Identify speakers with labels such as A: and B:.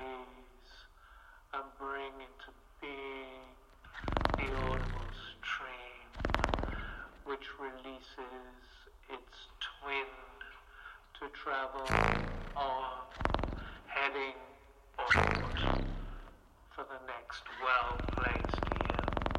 A: raise and bring into being the audible stream, which releases its twin to travel on, heading onward for the next well.